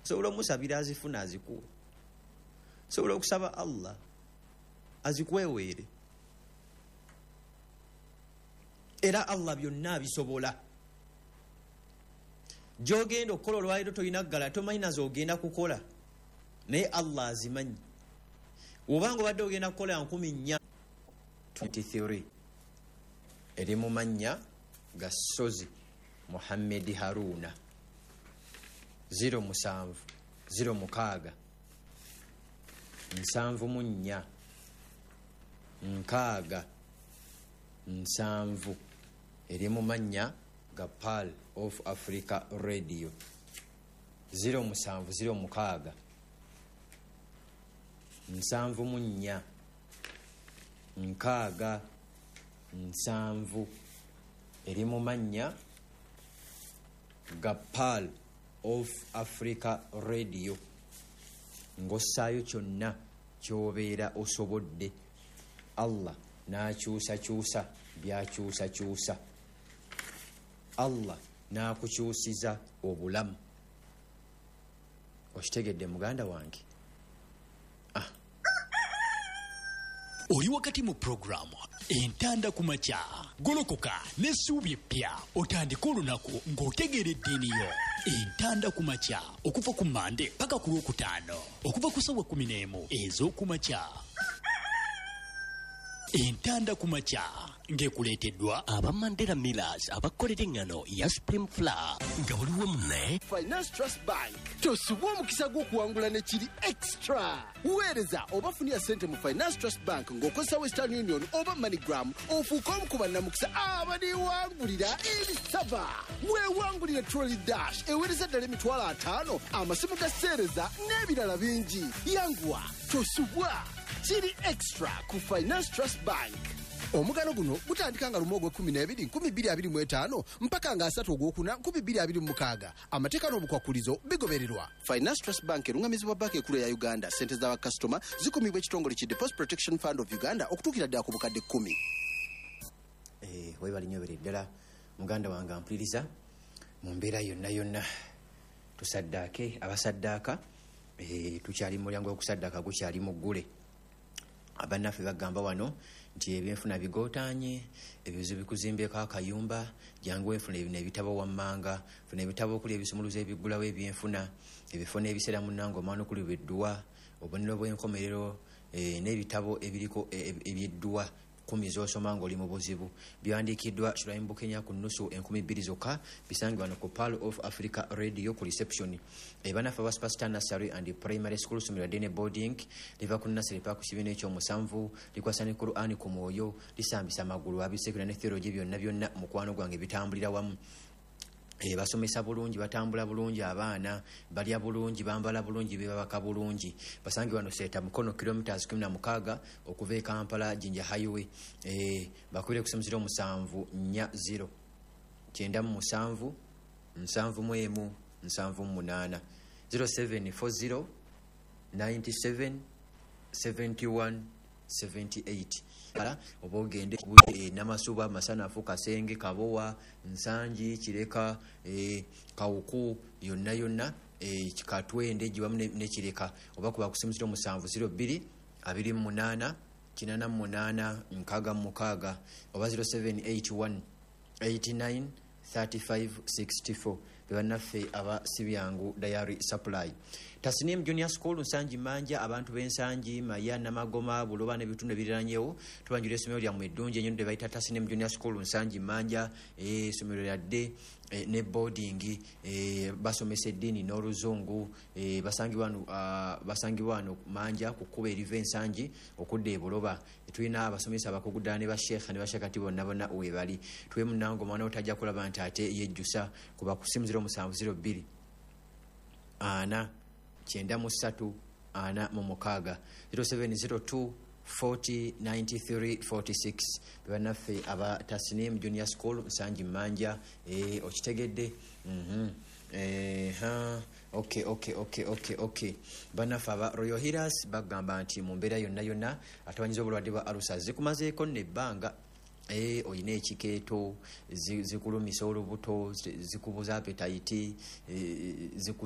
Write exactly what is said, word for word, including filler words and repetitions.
sobola omusabira azifuna azikuwa, sobola okusaba Allah azikweweere, era Allah byonna bisobola. Gy'ogenda okukola olwaliro tolina ggala, tomanyi nazo ogenda kukola, naye Allah azimanyi. Obanga obadde ogenda kukola nkumi nnya twenty-three eri mu mannya ga Sozi Muhammad Haruna zero musanvu zero mukaaga nsanvu mu nnya nkaaga nsanvu eri mu mannya ga Pearl of Africa Radio zero musanvu zero mukaaga nsanvu mu nnya nkaaga nsanvu eri mu mannya ga Pearl of Africa Radio. Ng'ossaayo kyonna ky'obeera osobodde, Allah n'akyusakyusa by'akyusakyusa, Allah n'akukyusiza obulamu. Okitegedde muganda wange? Ah. Oli wakati mu programu entanda ku makya, golokoka n'essuubi eppya otandika olunaku ng'otegeera eddiini yo. Entanda ku makya okuva ku Mande paka ku Lwokutaano okuva ku ssaawa kumi n'emu ez'oku makya. Entanda ku makya ng'ekuleeteddwa aba Mandela Millers abakolera engano ya Supreme Flour nga waliwo munne Finance Trust Bank. Tosubwa omukisa gw'okuwangula ne kiri extra. Weereza oba funira ssente mu Finance Trust Bank ng'okozesa Western Union oba MoneyGram, ofuuka omu ku bannamukisa abaniwangulira ebisava. Weewangulire Trolley Dash eweereza ddala emitwalo ataano, amasimu ga sseereza n'ebirala bingi. Yanguwa, tosubwa. Kiri extra ku Finance Trust Bank. Omugano guno gutandika nga lumu ogw'ekkumi n'ebiri nkumi bbiri abiri mu etaano mpaka nga asatu ogwokuna nkumi bbiri abiri mu mukaaga. Amateeka n'obukwakulizo bigobererwa. Finance Trust Bank erungamizibwa banka ekkulu ya Uganda. Ssente z'abakasitoma zikumibwa ekitongole ki Deposit Protection Fund of Uganda okutuukira ddala ku bukadde kkumi. Eh, weebali nnyo bere ddala muganda wange ampuliriza mu mbeera yonna yonna. Tusaddaake abasaddaaka, eh, tukyali mu mulyango gw'okusaddaaka gukyali mu ggule. Abannaffe bagamba wano nti ebyenfuna bigootaanye, ebizibu bikuzimbyeko akayumba, jangu enfuna ebino ebitabo wammanga, funa ebitabo okuli ebisumuluzo ebiggulawo ebyenfuna, ebifo n'ebiseera munnange omwana okuli bw'edduwa, obubonero bw'enkomerero, eh, n'ebitabo ebiriko eby'edduwa kumi z'osoma ng'oli mu buzibu. Biwandiikiddwa Shulayim Bukenya ku nnusu enkumi bbiri zokka, bisangibwa no ku Pearl of Africa Radio ku reception. Ebanafa ba Superstar Nursery and Primary School Sumira Dene Boarding liva ku nursery pa ku kibiina ekyomusanvu likwasa ne Qur'ani ku mwoyo lisambisa amagulu abisekera ne theology byonna byonna mukwano gwange bitambulira wamu. E, basomesa bulungi, batambula bulungi, abaana balya bulungi, bambala bulungi, bebabaka bulungi. Basangi wano seta mukono kilometers kumi na mukaaga okuva e Kampala Jinja Highway. E, bakwire ku zero musanvu nnya zero kyenda mu musanvu nsanvu mu emu nsanvu mu munaana zero seven four zero nine seven seven one seven eight. Ala oba ogende e, Namasuba, Masanafu, Kasenge, Kabowa, Nsanji, Kireka, e, Kawuku, yonna yonna e, Katwende giwamu ne Kireka. Oba kuba ku zero musanvu zero bbiri abiri mu munaana kinaana mu munaana nkaaga mu mukaaga oba zero seven eight one eight nine three five six four. Bannaffe aba Sibyangu Diary Supply. Tasnim Junior School Nsanji Manja, abantu b'Ensanji, Maya, Namagoma, Buloba n'ebitundu ebiriranyewo. Tubanjula essomero lyammwe eddungi ennyo lye bayita Tasnim Junior School Nsanji Manja, eh, essomero lyadde eh, ne boarding, eh, basomesa eddiini n'oluzungu, eh, basangibwa wano uh, basangibwa wano Manja ku kkubo eriva Ensanji okudda e Buloba. Tulina abasomesa abakugu ddala ne basheekha ne bashekati bonna bonna weebali. Tuwe munnango omwana otajja kulaba nti ate yejjusa kuba ku simu zero musanvu zero bbiri ana kyenda mu ssatu ana mu mukaaga zero seven zero two forty ninety-three forty-six. Bannaffe aba Tasnim Junior School Nsanji Manja, eh, okitegedde. Mhm. Eh, ha okay okay okay okay okay. Bannaffe aba Royal Healers bagamba nti mu mbeera yonna yonna atabanyiza obulwadde bwa alusa zikumazeeko n'ebbanga. Eh, oyina ekikeeto zikulumisa olubuto zikubuza appetite, eh, ziku